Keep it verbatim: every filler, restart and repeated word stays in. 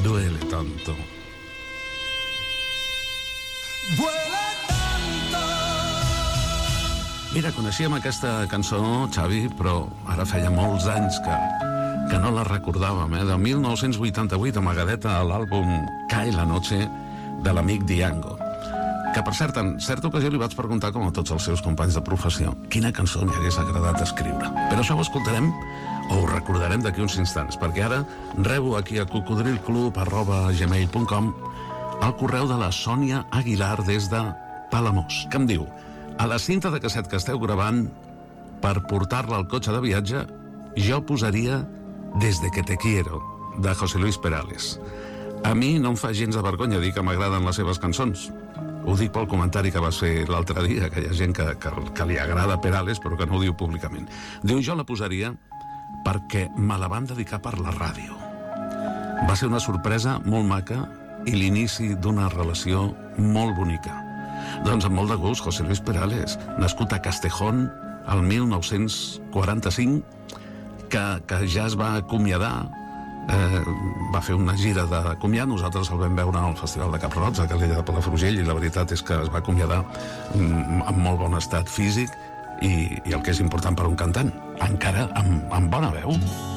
duele tanto. Duele tanto. Mira, coneixíem aquesta cançó, Xavi, però ara feia molts anys que, que no la recordàvem, eh? De mil nou-cents vuitanta-vuit, amagadeta a l'àlbum Cae la noche, de l'amic Diango. Que, per cert, en certa ocasió li vaig preguntar, com a tots els seus companys de professió, quina cançó li hagués agradat escriure. Però això ho escoltarem o ho recordarem d'aquí uns instants, perquè ara rebo aquí a cocodrilclub arroba gmail punt com el correu de la Sònia Aguilar des de Palamós, que em diu: a la cinta de casset que esteu gravant per portar-la al cotxe de viatge, jo posaria Desde que te quiero, de José Luis Perales. A mi no em fa gens de vergonya dir que m'agraden les seves cançons. Ho dic pel comentari que vas fer l'altre dia, que hi ha gent que, que, que li agrada Perales però que no ho diu públicament. Diu, jo la posaria perquè me la van dedicar per la ràdio. Va ser una sorpresa molt maca i l'inici d'una relació molt bonica. Doncs amb molt de gust, José Luis Perales, nascut a Castejón el mil nou-cents quaranta-cinc, que, que ja es va acomiadar, eh, va fer una gira de comiat. Nosaltres el vam veure al Festival de Cap-roig, a Calella de Palafrugell, i la veritat és que es va acomiadar amb molt bon estat físic i, i el que és important per un cantant, encara amb, amb bona veu.